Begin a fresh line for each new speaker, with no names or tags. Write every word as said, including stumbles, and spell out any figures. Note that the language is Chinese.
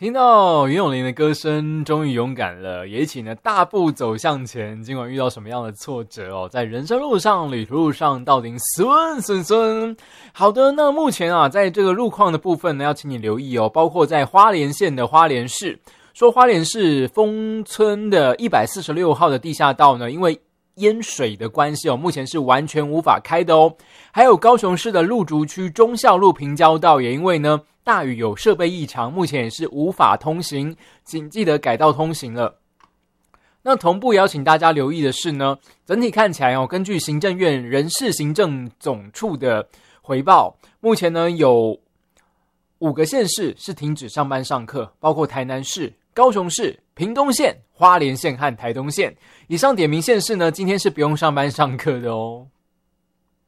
听到袁咏琳的歌声，终于勇敢了，也一起呢大步走向前。尽管遇到什么样的挫折哦，在人生路上、旅途路上，到底顺顺顺。好的，那目前啊，在这个路况的部分呢，要请你留意哦，包括在花莲县的花莲市，说花莲市丰村的一百四十六号的地下道呢，因为淹水的关系哦，目前是完全无法开的哦。还有高雄市的鹿竹区忠孝路平交道，也因为呢大雨有设备异常，目前也是无法通行，请记得改道通行了。那同步也要请大家留意的是呢，整体看起来哦，根据行政院人事行政总处的回报，目前呢有五个县市是停止上班上课，包括台南市、高雄市、屏东县、花莲县和台东县。以上点名县市呢，今天是不用上班上课的哦。